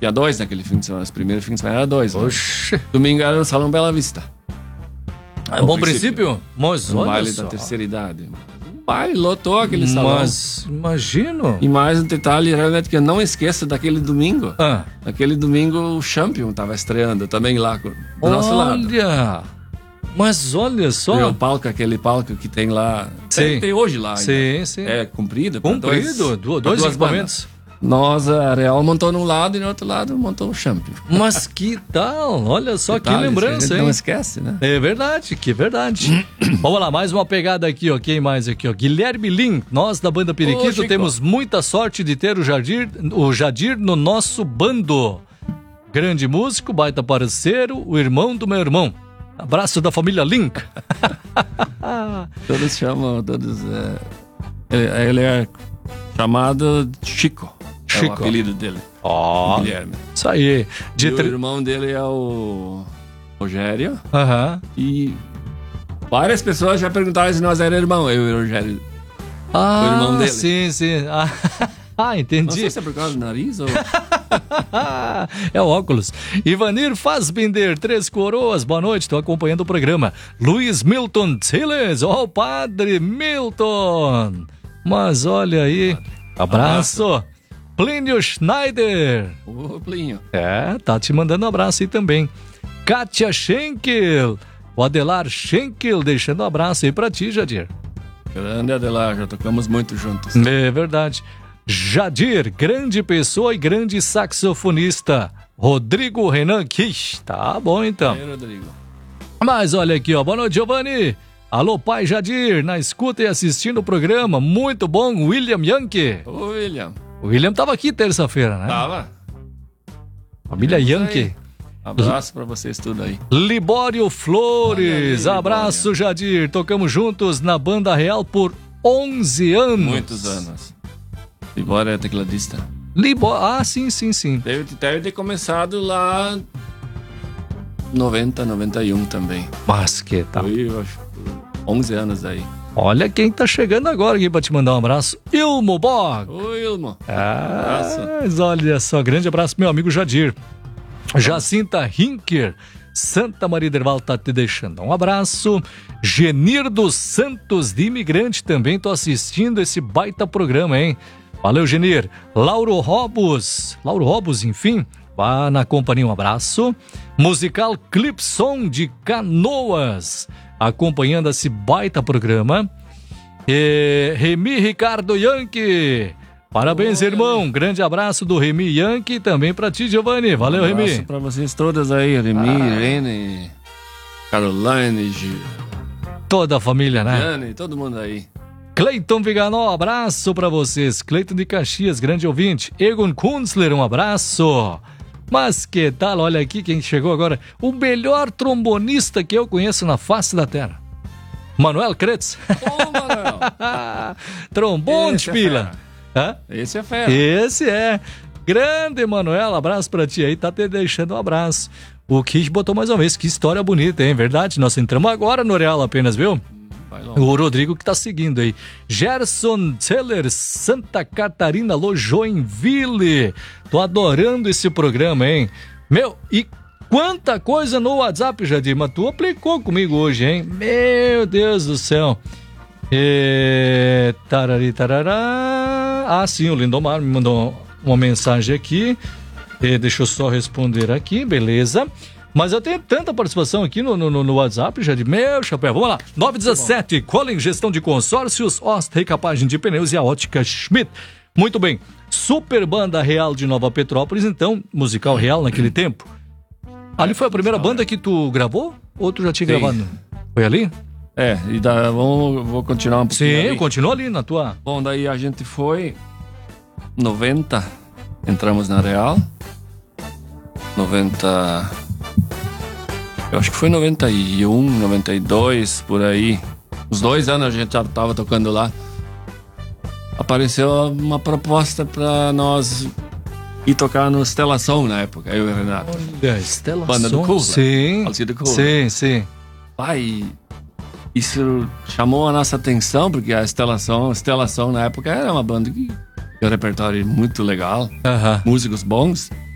Dia 2 naquele fim de semana. Os primeiros fins de semana era 2. Oxe. Né? Domingo era no Salão Bela Vista. É bom princípio? Mas O olha baile só. da terceira idade. O baile lotou aquele salão. Mas, imagino. E mais um detalhe, realmente, que eu não esqueço daquele domingo. Ah. Naquele domingo o Champion estava estreando também lá do nosso lado. Olha. Mas olha E só. o palco, aquele palco que tem lá. Sim. Tem hoje lá. Sim, ainda. sim. É comprido. pra Comprido, dois equipamentos. bandas. Nós, a Real montou num lado e no outro lado montou o Champion. Mas que tal? Olha só que Detalhes, lembrança, a gente hein? não esquece, né? É verdade, que verdade. Vamos lá, mais uma pegada aqui, ó. Quem mais aqui, ó? Guilherme Lim, nós da banda Periquito Chico. temos muita sorte de ter o Jadir no nosso bando. Grande músico, baita parceiro, o irmão do meu irmão. Abraço da família Link. Todos chamam, ele é chamado Chico. É o Chico. apelido dele. Ó, Guilherme. isso aí. E o irmão dele é o Rogério. Aham. E várias pessoas já perguntaram se nós era irmão. Eu e o Rogério. Ah, O irmão dele. sim, sim. Ah, Não entendi. sei se é por causa do nariz ou... É o óculos. Ivanir Fassbinder, Três Coroas, boa noite, estou acompanhando o programa. Luiz Milton Siles, ó, o padre Milton. Mas olha aí, abraço. Plínio Schneider. Ô, Plinho. É, tá te mandando um abraço aí também. Kátia Schenkel, o Adelar Schenkel, deixando um abraço aí pra ti, Jadir. Grande Adelar, já tocamos muito juntos. É verdade. Jadir, grande pessoa e grande saxofonista. Rodrigo Renan Kish. Tá bom, então. Aí, Rodrigo. Mas olha aqui, ó. Boa noite, Giovanni. Alô, pai Jadir, na escuta e assistindo o programa. Muito bom, William Yankee. Ô, William. O William tava aqui terça-feira, né? Tava? Família Vamos Yankee. aí. Abraço pra vocês tudo aí. Libório Flores. Olha aí, Abraço, Jadir. Tocamos juntos na Banda Real por 11 anos. Muitos anos. Embora é tecladista. Ah, sim. Deve ter começado lá 90, 91 também. Mas que tal? Foi, eu acho, 11 anos aí. Olha quem tá chegando agora aqui pra te mandar um abraço. Ilmo Bog. Oi, Ilmo. Mas olha só, grande abraço meu amigo Jadir. Jacinta Hinker, Santa Maria Derval tá te deixando um abraço. Genir dos Santos de Imigrante também tô assistindo esse baita programa, hein? Valeu, Genir. Lauro Robos, enfim, vá na companhia, um abraço. Musical Clipson de Canoas, acompanhando esse baita programa. Remy Ricardo Yankee, parabéns, irmão. Grande abraço do Remy Yankee também pra ti, Giovanni. Valeu, Um abraço Remy. pra vocês todas aí. Remy, Irene, Caroline, Toda a família, né? Gianni, todo mundo aí. Cleiton Viganó, abraço pra vocês. Cleiton de Caxias, grande ouvinte. Egon Kunzler, um abraço. Mas que tal, olha aqui quem chegou agora. O melhor trombonista que eu conheço na face da terra. Manuel Kretz. Ô, Manuel. Trombone, Esse é pila. Hã? Esse é fera. Esse é. Grande, Manuel, abraço pra ti aí, tá te deixando um abraço. O Kish botou mais uma vez, que história bonita, hein? Verdade, nós entramos agora no Real apenas, viu? Vai longe. O Rodrigo que tá seguindo aí. Gerson Teller, Santa Catarina, alô, Joinville. Tô adorando esse programa, hein? Meu, e quanta coisa no WhatsApp, Jadir, mas tu aplicou comigo hoje, hein? Meu Deus do céu. Tarari, tarará. Ah, sim, o Lindomar me mandou uma mensagem aqui. Deixa eu só responder aqui, beleza. Mas eu tenho tanta participação aqui no WhatsApp, já de meu chapéu. Vamos lá. 917, Colin Gestão de Consórcios, Ost Recapagem de Pneus e a Ótica Schmidt. Muito bem. Super Banda Real de Nova Petrópolis, então, musical real naquele tempo. Ali foi a primeira banda que tu gravou? Ou tu já tinha gravado? Foi ali? E vou continuar um pouquinho. Sim, ali. continua ali na tua... Bom, daí a gente foi 90, entramos na Real. 90... Eu acho que foi 91, 92, por aí. Uns 2 anos a gente já tava tocando lá. Apareceu uma proposta pra nós ir tocar no Stella Som na época, eu e o Renato. Olha, Stella Banda do Som. Cool, Sim, falecido Cool. sim. Pai, isso chamou a nossa atenção, porque a Stella Som na época era uma banda que tinha um repertório muito legal, Aham. músicos bons.